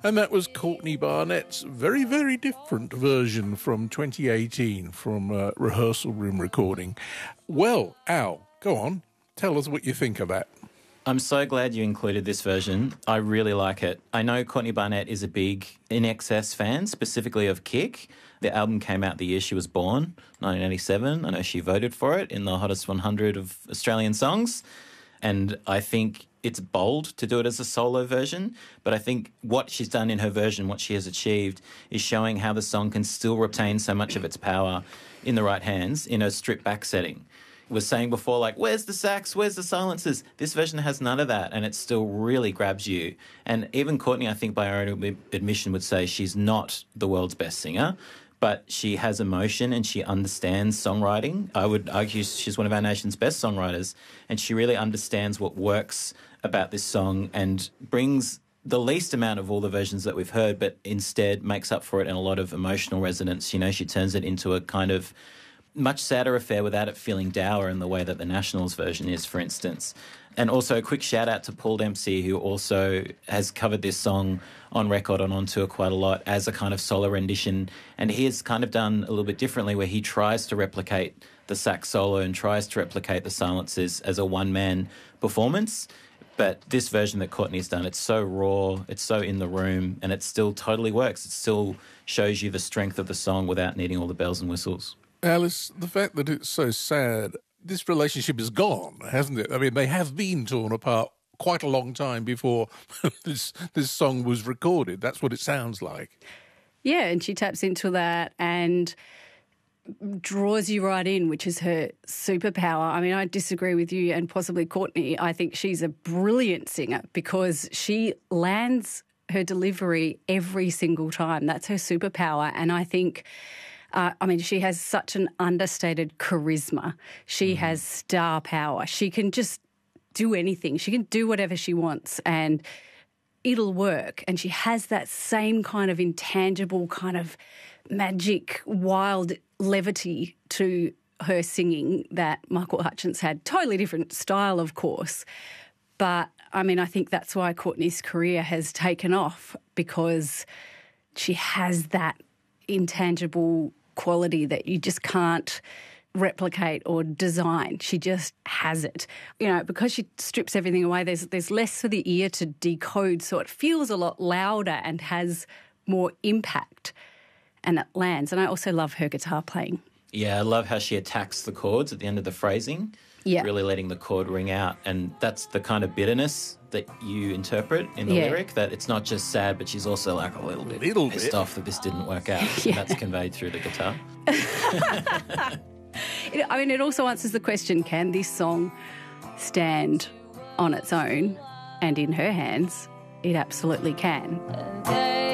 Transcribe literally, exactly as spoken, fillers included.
And that was Courtney Barnett's very, very different version from twenty eighteen from uh, Rehearsal Room Recording. Well, Al, go on. Tell us what you think of that. I'm so glad you included this version. I really like it. I know Courtney Barnett is a big I N X S fan, specifically of Kick. The album came out the year she was born, nineteen eighty-seven. I know she voted for it in the hottest one hundred of Australian songs. And I think it's bold to do it as a solo version, but I think what she's done in her version, what she has achieved, is showing how the song can still retain so much of its power in the right hands in a stripped-back setting. Was saying before, like, where's the sax, where's the silences? This version has none of that, and it still really grabs you. And even Courtney, I think by her own admission, would say she's not the world's best singer, but she has emotion and she understands songwriting. I would argue she's one of our nation's best songwriters, and she really understands what works about this song and brings the least amount of all the versions that we've heard, but instead makes up for it in a lot of emotional resonance. You know, she turns it into a kind of much sadder affair without it feeling dour in the way that the Nationals version is, for instance. And also a quick shout out to Paul Dempsey, who also has covered this song on record and on tour quite a lot as a kind of solo rendition. And he has kind of done a little bit differently, where he tries to replicate the sax solo and tries to replicate the silences as a one-man performance. But this version that Courtney's done, it's so raw, it's so in the room, and it still totally works. It still shows you the strength of the song without needing all the bells and whistles. Alice, the fact that it's so sad, this relationship is gone, hasn't it? I mean, they have been torn apart quite a long time before this this song was recorded. That's what it sounds like. Yeah, and she taps into that and draws you right in, which is her superpower. I mean, I disagree with you and possibly Courtney. I think she's a brilliant singer because she lands her delivery every single time. That's her superpower. And I think... Uh, I mean, she has such an understated charisma. She mm. has star power. She can just do anything. She can do whatever she wants and it'll work. And she has that same kind of intangible kind of magic, wild levity to her singing that Michael Hutchence had. Totally different style, of course. But, I mean, I think that's why Courtney's career has taken off, because she has that intangible quality that you just can't replicate or design. She just has it. You know, because she strips everything away, there's there's less for the ear to decode, so it feels a lot louder and has more impact, and it lands. And I also love her guitar playing. Yeah, I love how she attacks the chords at the end of the phrasing, yeah. really letting the chord ring out. And that's the kind of bitterness that you interpret in the yeah. lyric, that it's not just sad, but she's also like a little bit little pissed bit. off that this didn't work out. yeah. That's conveyed through the guitar. it, I mean, it also answers the question, can this song stand on its own? And in her hands, it absolutely can.